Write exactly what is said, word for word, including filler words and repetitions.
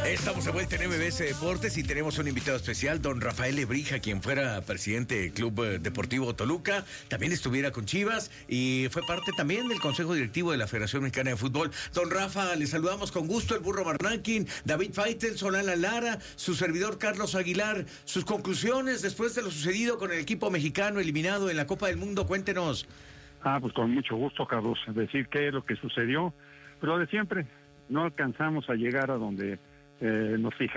Estamos de vuelta en M B S Deportes y tenemos un invitado especial, don Rafael Lebrija, quien fuera presidente del Club Deportivo Toluca, también estuviera con Chivas y fue parte también del Consejo Directivo de la Federación Mexicana de Fútbol. Don Rafa, le saludamos con gusto, el Burro Barranquín, David Faitel, Solana Lara, su servidor Carlos Aguilar. Sus conclusiones después de lo sucedido con el equipo mexicano eliminado en la Copa del Mundo, cuéntenos. Ah, pues con mucho gusto, Carlos, decir qué es lo que sucedió, pero de siempre, no alcanzamos a llegar a donde eh, nos fijamos.